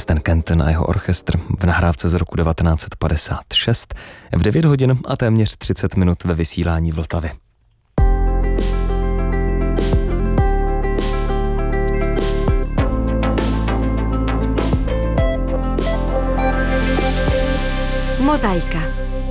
Stan Kenton a jeho orchestr v nahrávce z roku 1956 v 9 hodin a téměř 30 minut ve vysílání Vltavy. Mozaika.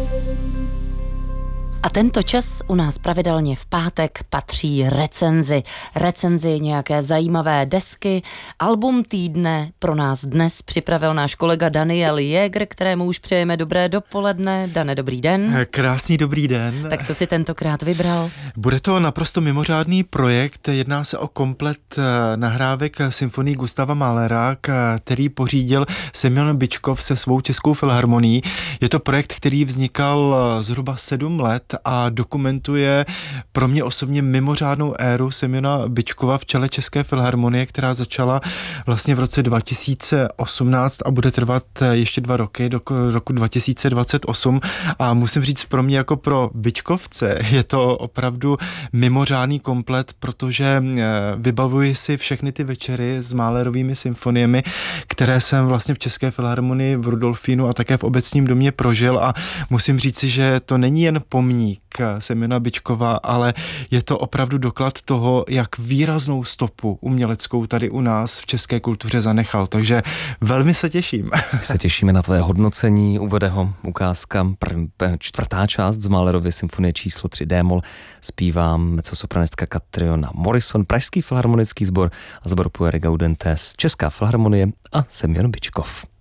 A tento čas u nás pravidelně v pátek patří recenzi. Recenzi nějaké zajímavé desky. Album týdne pro nás dnes připravil náš kolega Daniel Jäger, kterému už přejeme dobré dopoledne. Dane, dobrý den. Krásný dobrý den. Tak co si tentokrát vybral? Bude to naprosto mimořádný projekt. Jedná se o komplet nahrávek symfonií Gustava Mahlera, který pořídil Semjon Byčkov se svou Českou filharmonií. Je to projekt, který vznikal zhruba 7 let a dokumentuje pro mě osobně mimořádnou éru Semjona Byčkova v čele České filharmonie, která začala vlastně v roce 2018 a bude trvat ještě 2 roky, do roku 2028. A musím říct, pro mě jako pro Byčkovce je to opravdu mimořádný komplet, protože vybavuji si všechny ty večery s Mahlerovými symfoniemi, které jsem vlastně v České filharmonii v Rudolfínu a také v Obecním domě prožil, a musím říci, že to není jen pomník Semjona Byčkova, ale je to opravdu doklad toho, jak výraznou stopu uměleckou tady u nás v české kultuře zanechal. Takže velmi se těším. Se těšíme na tvé hodnocení. Uvede ho ukázka 4. část z Mahlerovy symfonie číslo 3 D-moll. Zpívá mezzosopranistka Catriona Morrison, Pražský filharmonický sbor a sbor Pueri Gaudentes, Česká filharmonie a Semjon Byčkov.